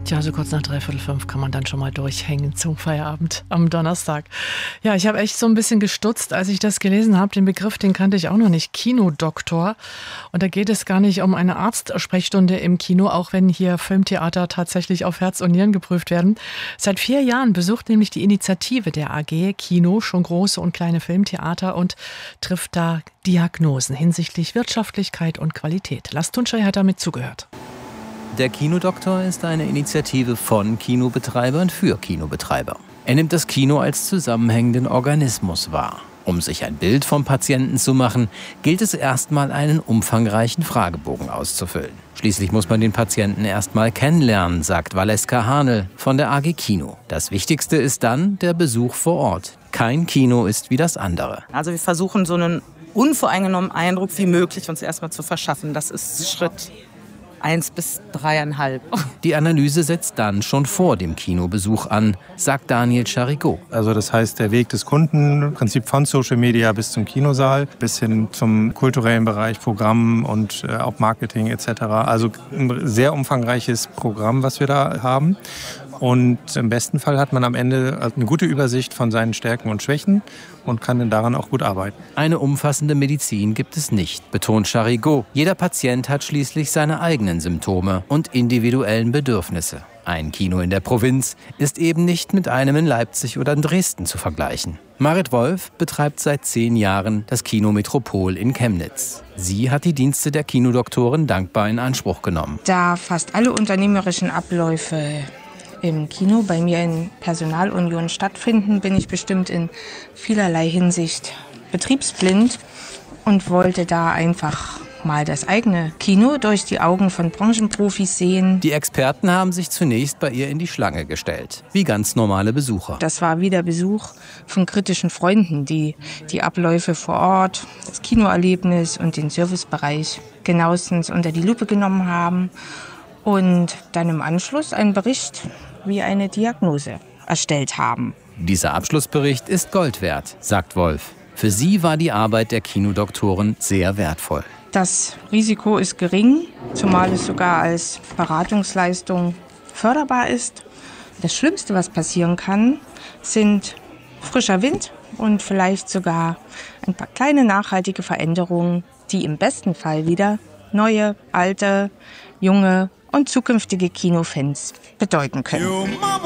Tja, so kurz nach 4:45 kann man dann schon mal durchhängen zum Feierabend am Donnerstag. Ja, ich habe echt so ein bisschen gestutzt, als ich das gelesen habe. Den Begriff, den kannte ich auch noch nicht. Kinodoktor. Und da geht es gar nicht um eine Arztsprechstunde im Kino, auch wenn hier Filmtheater tatsächlich auf Herz und Nieren geprüft werden. Seit 4 Jahren besucht nämlich die Initiative der AG Kino schon große und kleine Filmtheater und trifft da Diagnosen hinsichtlich Wirtschaftlichkeit und Qualität. Lars Tunschei hat damit zugehört. Der Kinodoktor ist eine Initiative von Kinobetreibern für Kinobetreiber. Er nimmt das Kino als zusammenhängenden Organismus wahr. Um sich ein Bild vom Patienten zu machen, gilt es erstmal, einen umfangreichen Fragebogen auszufüllen. Schließlich muss man den Patienten erstmal kennenlernen, sagt Valeska Hanel von der AG Kino. Das Wichtigste ist dann der Besuch vor Ort. Kein Kino ist wie das andere. Also wir versuchen, so einen unvoreingenommenen Eindruck wie möglich uns erstmal zu verschaffen. Das ist Schritt 1 bis 3,5. Die Analyse setzt dann schon vor dem Kinobesuch an, sagt Daniel Charigot. Also das heißt, der Weg des Kunden, im Prinzip von Social Media bis zum Kinosaal, bis hin zum kulturellen Bereich, Programm und auch Marketing etc. Also ein sehr umfangreiches Programm, was wir da haben. Und im besten Fall hat man am Ende eine gute Übersicht von seinen Stärken und Schwächen und kann dann daran auch gut arbeiten. Eine umfassende Medizin gibt es nicht, betont Charigot. Jeder Patient hat schließlich seine eigenen Symptome und individuellen Bedürfnisse. Ein Kino in der Provinz ist eben nicht mit einem in Leipzig oder in Dresden zu vergleichen. Marit Wolf betreibt seit 10 Jahren das Kino Metropol in Chemnitz. Sie hat die Dienste der Kinodoktorin dankbar in Anspruch genommen. Da fast alle unternehmerischen Abläufe im Kino bei mir in Personalunion stattfinden, bin ich bestimmt in vielerlei Hinsicht betriebsblind und wollte da einfach mal das eigene Kino durch die Augen von Branchenprofis sehen. Die Experten haben sich zunächst bei ihr in die Schlange gestellt, wie ganz normale Besucher. Das war wie der Besuch von kritischen Freunden, die die Abläufe vor Ort, das Kinoerlebnis und den Servicebereich genauestens unter die Lupe genommen haben und dann im Anschluss einen Bericht wie eine Diagnose erstellt haben. Dieser Abschlussbericht ist Gold wert, sagt Wolf. Für sie war die Arbeit der Kinodoktoren sehr wertvoll. Das Risiko ist gering, zumal es sogar als Beratungsleistung förderbar ist. Das Schlimmste, was passieren kann, sind frischer Wind und vielleicht sogar ein paar kleine nachhaltige Veränderungen, die im besten Fall wieder neue, alte, junge und zukünftige Kinofans bedeuten können.